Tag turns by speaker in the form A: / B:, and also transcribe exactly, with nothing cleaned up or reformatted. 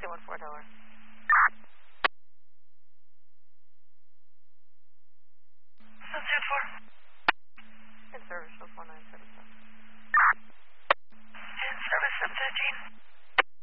A: one four Delaware.
B: seven two four.
A: In service, four nine seven seven.
B: In service, seven thirteen.